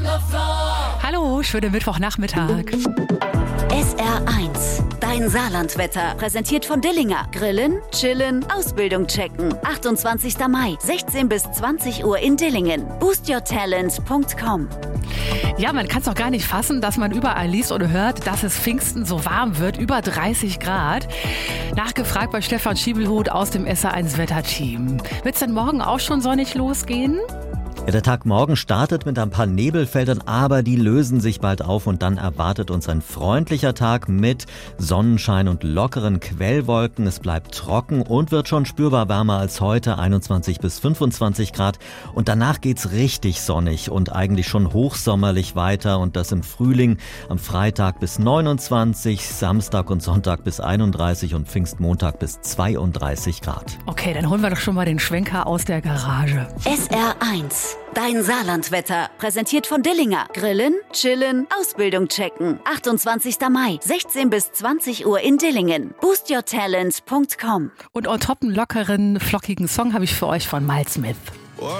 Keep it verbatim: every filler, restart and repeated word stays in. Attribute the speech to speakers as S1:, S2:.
S1: Hallo, schönen Mittwochnachmittag.
S2: S R eins, dein Saarlandwetter, präsentiert von Dillinger. Grillen, chillen, Ausbildung checken. achtundzwanzigster Mai, sechzehn bis zwanzig Uhr in Dillingen. boost your talent punkt com.
S1: Ja, man kann es doch gar nicht fassen, dass man überall liest oder hört, dass es Pfingsten so warm wird, über dreißig Grad. Nachgefragt bei Stefan Schiebelhut aus dem S R eins Wetterteam. Wird es denn morgen auch schon sonnig losgehen?
S3: Ja, der Tag morgen startet mit ein paar Nebelfeldern, aber die lösen sich bald auf und dann erwartet uns ein freundlicher Tag mit Sonnenschein und lockeren Quellwolken. Es bleibt trocken und wird schon spürbar wärmer als heute, einundzwanzig bis fünfundzwanzig Grad. Und danach geht's richtig sonnig und eigentlich schon hochsommerlich weiter und das im Frühling am Freitag bis neunundzwanzig, Samstag und Sonntag bis einunddreißig und Pfingstmontag bis zweiunddreißig Grad.
S1: Okay, dann holen wir doch schon mal den Schwenker aus der Garage.
S2: S R eins, dein Saarlandwetter, präsentiert von Dillinger. Grillen, chillen, Ausbildung checken. achtundzwanzigster Mai, sechzehn bis zwanzig Uhr in Dillingen. boost your talent punkt com.
S1: Und on top einen lockeren, flockigen Song habe ich für euch von Miles Smith.